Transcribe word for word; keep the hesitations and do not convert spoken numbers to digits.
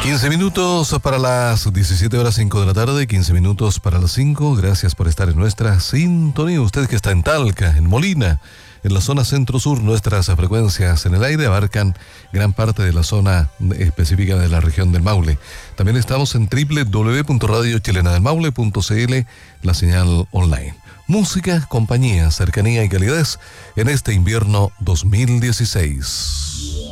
quince minutos para las diecisiete horas cinco de la tarde, quince minutos para las cinco. Gracias por estar en nuestra sintonía. Usted que está en Talca, en Molina, en la zona centro-sur, nuestras frecuencias en el aire abarcan gran parte de la zona específica de la región del Maule. También estamos en doble u doble u doble u punto radio chilena del maule punto c l, la señal online. Música, compañía, cercanía y calidez en este invierno dos mil dieciséis.